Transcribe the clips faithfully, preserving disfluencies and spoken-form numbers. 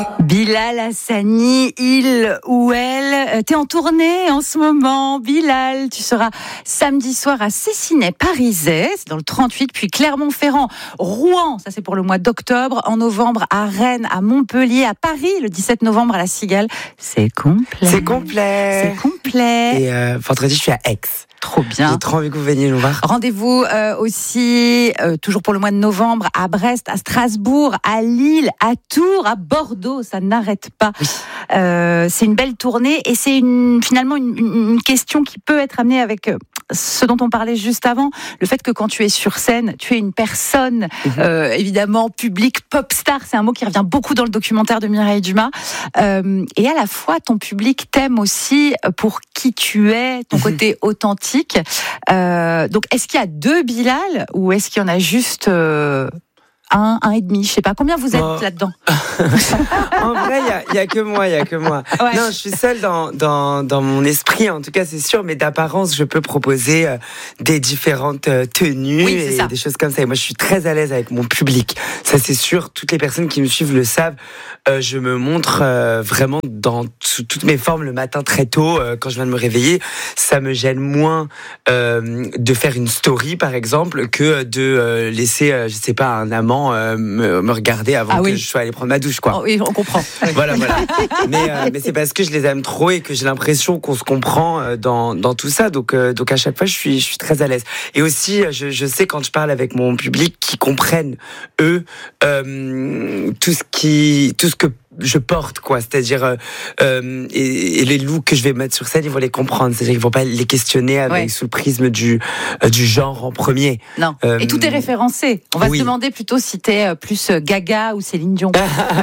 Bilal Hassani, il ou elle, t'es en tournée en ce moment. Bilal, tu seras samedi soir à Cessinet-Parizet, c'est dans le trente-huit, puis Clermont-Ferrand, Rouen, ça c'est pour le mois d'octobre, en novembre à Rennes, à Montpellier, à Paris, le dix-sept novembre à la Cigale. C'est complet. C'est complet. C'est complet. Et euh, vendredi, je suis à Aix. Trop bien. J'ai trop envie que vous veniez nous voir. Rendez-vous euh, aussi, euh, toujours pour le mois de novembre, à Brest, à Strasbourg, à Lille, à Tours, à Bordeaux. Ça n'arrête pas. Oui. Euh, c'est une belle tournée et c'est une, finalement une, une question qui peut être amenée avec euh, ce dont on parlait juste avant. Le fait que quand tu es sur scène, tu es une personne, mmh. euh, évidemment, publique, pop star. C'est un mot qui revient beaucoup dans le documentaire de Mireille Dumas. Euh, et à la fois, ton public t'aime aussi pour qui tu es, ton mmh. côté authentique. Euh, donc, est-ce qu'il y a deux Bilal ou est-ce qu'il y en a juste euh, un, un et demi? Je sais pas. Combien vous êtes oh. là-dedans? En vrai, il y, y a que moi, il y a que moi. Ouais. Non, je suis seule dans dans dans mon esprit, en tout cas, c'est sûr. Mais d'apparence, je peux proposer euh, des différentes euh, tenues oui, et ça. des choses comme ça. Et moi, je suis très à l'aise avec mon public. Ça, c'est sûr. Toutes les personnes qui me suivent le savent. Euh, je me montre euh, vraiment dans t- toutes mes formes le matin très tôt euh, quand je viens de me réveiller. Ça me gêne moins euh, de faire une story, par exemple, que de euh, laisser, euh, je sais pas, un amant euh, me, me regarder avant ah, que oui. je sois allé prendre ma douche, quoi. Oh, oui, on comprend. Voilà, voilà. Mais, euh, mais c'est parce que je les aime trop et que j'ai l'impression qu'on se comprend euh, dans dans tout ça. Donc euh, donc à chaque fois, je suis je suis très à l'aise. Et aussi, je je sais quand je parle avec mon public qu'ils comprennent eux euh, tout ce qui tout ce que je porte, quoi, c'est-à-dire euh, euh, et, et les looks que je vais mettre sur scène, ils vont les comprendre, c'est-à-dire qu'ils vont pas les questionner avec ouais. sous le prisme du euh, du genre en premier. Non. Euh, et tout est référencé. On va oui. se demander plutôt si t'es plus Gaga ou Céline Dion.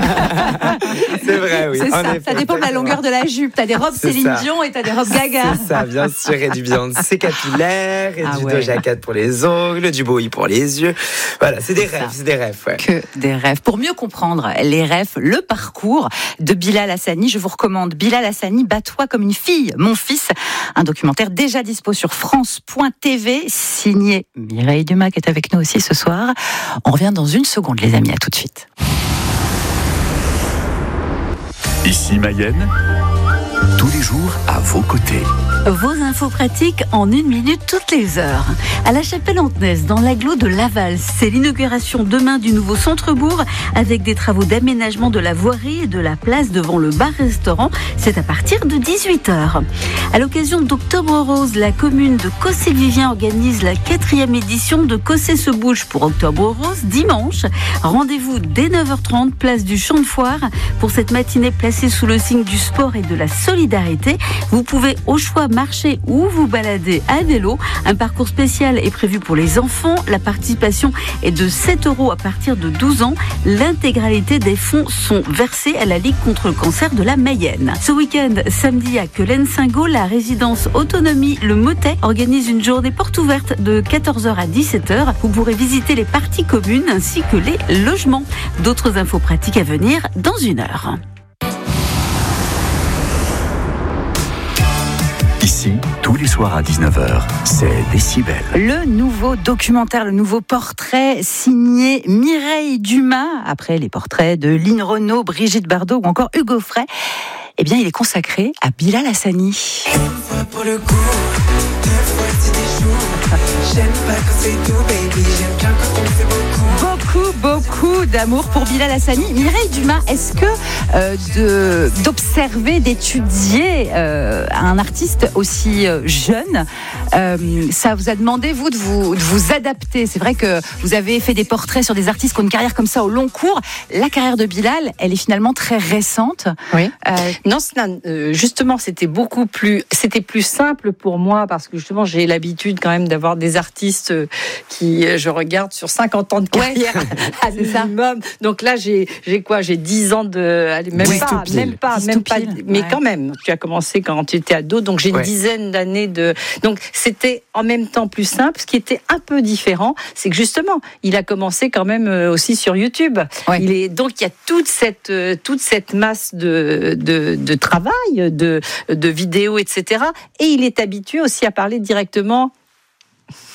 C'est vrai, oui. C'est ça. Effet, ça dépend de la longueur de la jupe. T'as des robes c'est Céline ça. Dion et t'as des robes Gaga. C'est ça, bien sûr, et du Beyoncé capillaire, et ah du ouais. Doja Cat pour les ongles, du Bowie pour les yeux. Voilà, c'est, c'est des rêves, ça. c'est des rêves. Ouais. Que des rêves. Pour mieux comprendre les rêves, le parcours de Bilal Hassani. Je vous recommande Bilal Hassani, Bats-toi comme une fille, mon fils. Un documentaire déjà dispo sur France point T V, signé Mireille Dumas qui est avec nous aussi ce soir. On revient dans une seconde, les amis. À tout de suite. Ici Mayenne, tous les jours à vos côtés. Vos infos pratiques en une minute toutes les heures. À la Chapelle-Antnesse, dans l'agglo de Laval, c'est l'inauguration demain du nouveau centre-bourg avec des travaux d'aménagement de la voirie et de la place devant le bar-restaurant. C'est à partir de dix-huit heures. À l'occasion d'Octobre Rose, la commune de Cossé-Vivien organise la quatrième édition de Cossé se bouge pour Octobre Rose dimanche. Rendez-vous dès neuf heures trente, place du Champ de Foire. Pour cette matinée placée sous le signe du sport et de la solidarité, vous pouvez au choix marcher ou vous balader à vélo. Un parcours spécial est prévu pour les enfants. La participation est de sept euros à partir de douze ans. L'intégralité des fonds sont versés à la Ligue contre le cancer de la Mayenne. Ce week-end, samedi à Quelen-Saint-Gaud, la résidence Autonomie Le Motet organise une journée porte ouverte de quatorze heures à dix-sept heures. Vous pourrez visiter les parties communes ainsi que les logements. D'autres infos pratiques à venir dans une heure. Ici, tous les soirs à dix-neuf heures, c'est Décibel. Le nouveau documentaire, le nouveau portrait signé Mireille Dumas, après les portraits de Line Renaud, Brigitte Bardot ou encore Hugo Frey, eh bien, il est consacré à Bilal Hassani. Une fois pour le coup, deux fois c'est des jours. J'aime pas quand c'est tout, baby, j'aime bien quand on fait beaucoup. Beaucoup, beaucoup d'amour pour Bilal Hassani. Mireille Dumas, est-ce que euh, de, d'observer, d'étudier euh, un artiste aussi euh, jeune, euh, ça vous a demandé, vous, de vous, de vous adapter? C'est vrai que vous avez fait des portraits sur des artistes qui ont une carrière comme ça au long cours. La carrière de Bilal, elle est finalement très récente. Oui. Euh, non, euh, justement, c'était beaucoup plus, c'était plus simple pour moi parce que justement, j'ai l'habitude quand même d'avoir des artistes qui, je regarde sur cinquante ans de carrière. Ouais. À minimum. Donc là, j'ai, j'ai quoi? J'ai dix ans de, allez, même, oui, pas, même pas, même pas, mais ouais. quand même. Tu as commencé quand tu étais ado, donc j'ai une ouais. dizaine d'années de. Donc c'était en même temps plus simple. Ce qui était un peu différent, c'est que justement, il a commencé quand même aussi sur YouTube. Ouais. Il est donc il y a toute cette toute cette masse de de, de travail, de de vidéos, et cetera. Et il est habitué aussi à parler directement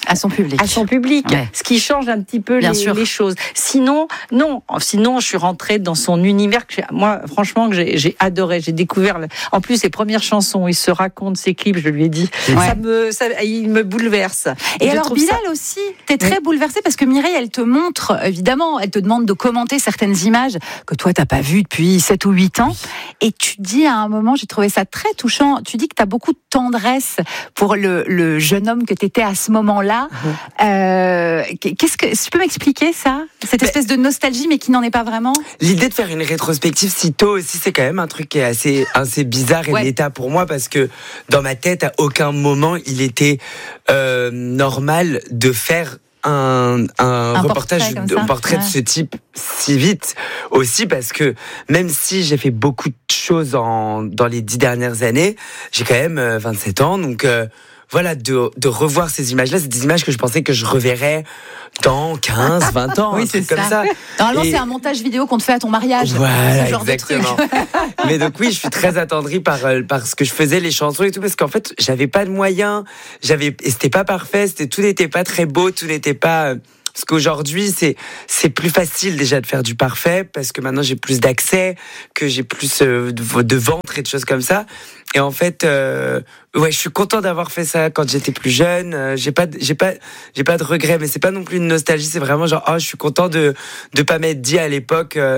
à son public. À son public, ouais. Ce qui change un petit peu les, les choses. Sinon, non. Sinon, je suis rentrée dans son univers que j'ai, moi, franchement, que j'ai, j'ai adoré. J'ai découvert. Le... En plus, ses premières chansons, il se raconte ses clips. Je lui ai dit, ouais. ça me, ça, il me bouleverse. Et, Et alors, Bilal ça... aussi, t'es très oui. bouleversée parce que Mireille, elle te montre, évidemment, elle te demande de commenter certaines images que toi, t'as pas vues depuis sept ou huit ans. Et tu dis à un moment, j'ai trouvé ça très touchant. Tu dis que t'as beaucoup de tendresse pour le, le jeune homme que t'étais à ce moment-là. Mmh. Euh, qu'est-ce que tu peux m'expliquer ça, cette mais, espèce de nostalgie, mais qui n'en est pas vraiment. L'idée de faire une rétrospective si tôt aussi, c'est quand même un truc qui est assez, assez bizarre et ouais. méta pour moi parce que dans ma tête, à aucun moment il était euh, normal de faire un, un, un reportage, portrait, un portrait ouais. de ce type si vite aussi parce que même si j'ai fait beaucoup de choses en, dans les dix dernières années, j'ai quand même vingt-sept ans, donc euh, voilà, de, de revoir ces images-là, c'est des images que je pensais que je reverrais dans quinze, vingt ans, oui, un truc ça. Comme ça. Normalement, et... c'est un montage vidéo qu'on te fait à ton mariage. Voilà, ce genre exactement. De truc. Mais donc oui, je suis très attendrie par, par ce que je faisais, les chansons et tout, parce qu'en fait, j'avais pas de moyens, j'avais, et c'était pas parfait, c'était, tout n'était pas très beau, tout n'était pas... Parce qu'aujourd'hui, c'est, c'est plus facile déjà de faire du parfait, parce que maintenant j'ai plus d'accès, que j'ai plus euh, de, de ventre et de choses comme ça. Et en fait, euh, ouais, je suis content d'avoir fait ça quand j'étais plus jeune. Euh, j'ai pas, j'ai pas, j'ai pas de regrets, mais c'est pas non plus une nostalgie. C'est vraiment genre, oh, je suis content de de pas m'être dit à l'époque. Euh,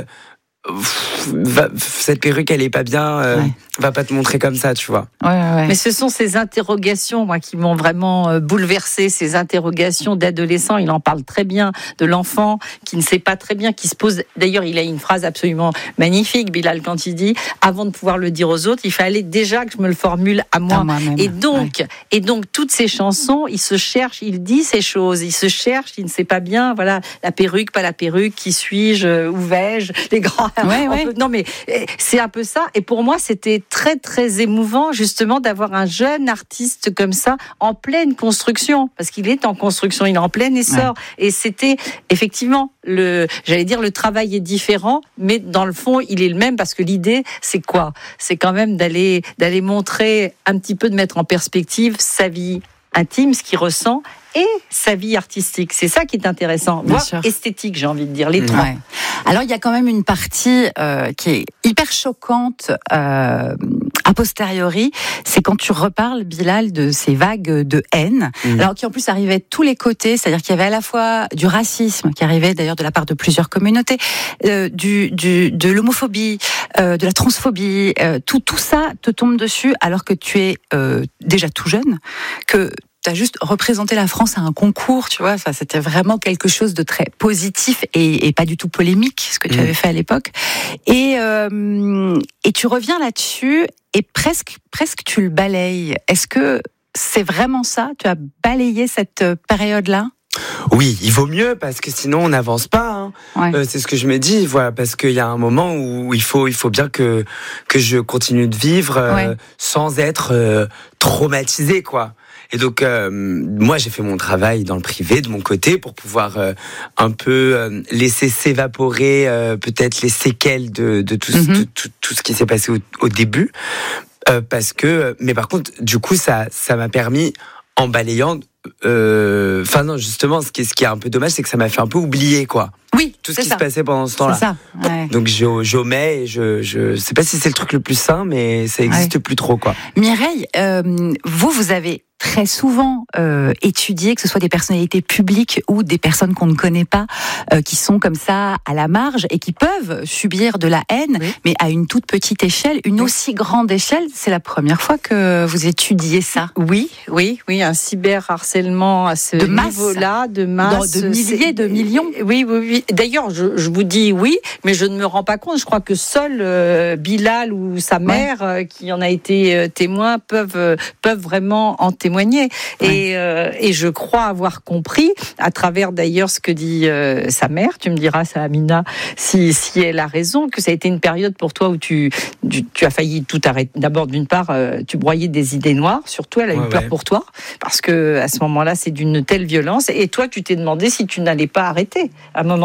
Va, cette perruque elle est pas bien, euh, ouais. va pas te montrer comme ça, tu vois. Ouais, ouais. Mais ce sont ces interrogations, moi, qui m'ont vraiment euh, bouleversée, ces interrogations d'adolescent. Il en parle très bien, de l'enfant qui ne sait pas très bien, qui se pose. D'ailleurs, il a une phrase absolument magnifique, Bilal, quand il dit avant de pouvoir le dire aux autres, il fallait déjà que je me le formule à moi. À et donc, ouais. et donc toutes ces chansons, il se cherche, il dit ces choses, il se cherche, il ne sait pas bien. Voilà, la perruque, pas la perruque, qui suis-je, où vais-je, les grands. Ouais, ouais. Peut, non mais c'est un peu ça. Et pour moi, c'était très très émouvant justement d'avoir un jeune artiste comme ça en pleine construction, parce qu'il est en construction, il est en plein essor. Ouais. Et c'était effectivement le, j'allais dire le travail est différent, mais dans le fond, il est le même parce que l'idée, c'est quoi ? C'est quand même d'aller d'aller montrer un petit peu, de mettre en perspective sa vie intime, ce qu'il ressent, et sa vie artistique. C'est ça qui est intéressant, voire esthétique, j'ai envie de dire, les trois. Ouais. Alors, il y a quand même une partie euh, qui est hyper choquante euh, a posteriori, c'est quand tu reparles, Bilal, de ces vagues de haine, mmh. alors qui en plus arrivaient de tous les côtés, c'est-à-dire qu'il y avait à la fois du racisme, qui arrivait d'ailleurs de la part de plusieurs communautés, euh, du, du, de l'homophobie, euh, de la transphobie, euh, tout, tout ça te tombe dessus alors que tu es euh, déjà tout jeune, que tu as juste représenté la France à un concours, tu vois. Enfin, c'était vraiment quelque chose de très positif et, et pas du tout polémique, ce que tu mmh. avais fait à l'époque. Et, euh, et tu reviens là-dessus et presque, presque tu le balayes. Est-ce que c'est vraiment ça ? Tu as balayé cette période-là ? Oui, il vaut mieux parce que sinon on n'avance pas. Hein. Ouais. Euh, c'est ce que je me dis, voilà, parce qu'il y a un moment où il faut, il faut bien que que je continue de vivre euh, ouais. sans être euh, traumatisé, quoi. Et donc, euh, moi, j'ai fait mon travail dans le privé, de mon côté, pour pouvoir euh, un peu euh, laisser s'évaporer euh, peut-être les séquelles de, de, tout, mm-hmm. de tout, tout ce qui s'est passé au, au début. Euh, parce que, mais par contre, du coup, ça, ça m'a permis, en balayant, enfin euh, non, justement, ce qui, est, ce qui est un peu dommage, c'est que ça m'a fait un peu oublier, quoi. Oui, tout ce qui ça. se passait pendant ce temps-là. C'est ça. Ouais. Donc j'omets et je je sais pas si c'est le truc le plus sain, mais ça existe ouais. plus trop, quoi. Mireille, euh, vous vous avez très souvent euh, étudié, que ce soit des personnalités publiques ou des personnes qu'on ne connaît pas, euh, qui sont comme ça à la marge et qui peuvent subir de la haine, oui. mais à une toute petite échelle, une oui. aussi grande échelle. C'est la première fois que vous étudiez ça. Oui, oui, oui, un cyberharcèlement à ce de niveau-là, de masse, de, de milliers, de millions. Oui, oui, oui. D'ailleurs, je, je vous dis oui, mais je ne me rends pas compte. Je crois que seul euh, Bilal ou sa mère, ouais. euh, qui en a été euh, témoin, peuvent euh, peuvent vraiment en témoigner. Ouais. Et, euh, et je crois avoir compris, à travers d'ailleurs ce que dit euh, sa mère, tu me diras, ça, Amina, si, si elle a raison, que ça a été une période pour toi où tu, tu, tu as failli tout arrêter. D'abord, d'une part, euh, tu broyais des idées noires, surtout elle a ouais, eu peur ouais. pour toi, parce que à ce moment-là, c'est d'une telle violence. Et toi, tu t'es demandé si tu n'allais pas arrêter à un moment donné.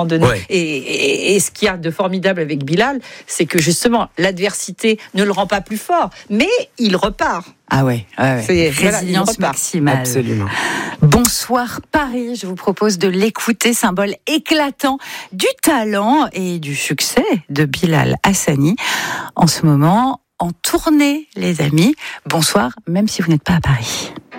donné. Ouais. Et, et, et ce qu'il y a de formidable avec Bilal, c'est que justement, l'adversité ne le rend pas plus fort, mais il repart. Ah ouais, ouais, ouais. C'est Résilience voilà, maximale. Absolument. Bonsoir Paris, je vous propose de l'écouter, symbole éclatant du talent et du succès de Bilal Hassani. En ce moment, en tournée, les amis. Bonsoir, même si vous n'êtes pas à Paris.